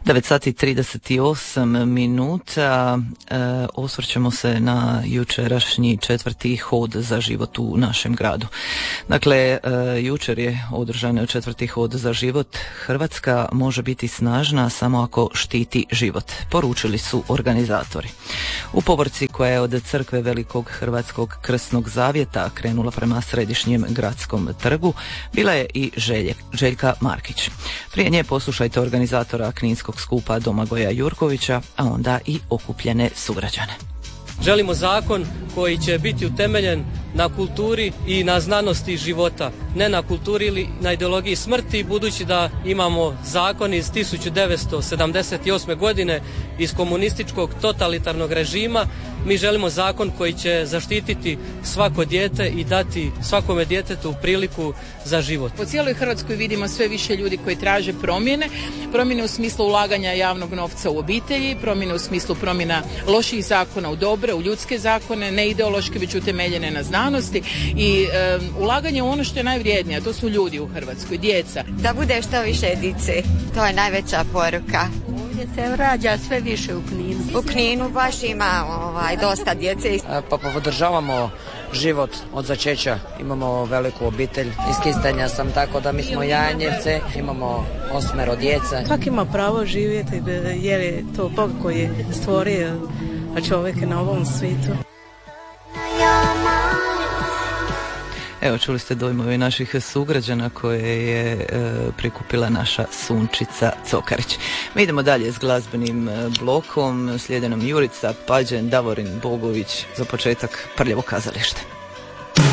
9 sati 38 minuta. Osvrćemo se na jučerašnji 4. hod za život u našem gradu. Dakle, jučer je održan 4. hod za život. Hrvatska može biti snažna samo ako štiti život, poručili su organizatori. U povorci koja je od crkve Velikog Hrvatskog Krsnog Zavjeta krenula prema središnjem gradskom trgu, bila je i Željka Markić. Prije nje poslušajte organizatora Kninskog skupa Domagoja Jurkovića, a onda i okupljene sugrađane. Želimo zakon koji će biti utemeljen na kulturi i na znanosti života, ne na kulturi ili na ideologiji smrti, budući da imamo zakon iz 1978. godine iz komunističkog totalitarnog režima. Mi želimo zakon koji će zaštititi svako dijete i dati svakome djetetu priliku za život. Po cijeloj Hrvatskoj vidimo sve više ljudi koji traže promjene u smislu ulaganja javnog novca u obitelji, promjene u smislu promjena loših zakona u dobre, u ljudske zakone, ne ideološki već utemeljene na znanosti i ulaganje u ono što je najvrijednije, a to su ljudi u Hrvatskoj, djeca. Da bude što više dice, to je najveća poruka. Ovdje se rađa sve više u Kninu. U Kninu baš ima dosta djece. Pa podržavamo život od začeća. Imamo veliku obitelj. Iz Kistanja sam, tako da mi smo Janjevce, imamo 8 djece. Svaki ima pravo živjeti jer je to Bog koji je stvorio čovjeka na ovom svijetu. Evo, čuli ste dojmove naših sugrađana koje je prikupila naša Sunčica Cokarić. Mi idemo dalje s glazbenim blokom, slijede nam Jurica Pađen, Davorin Bogović, za početak Prljavo kazalište.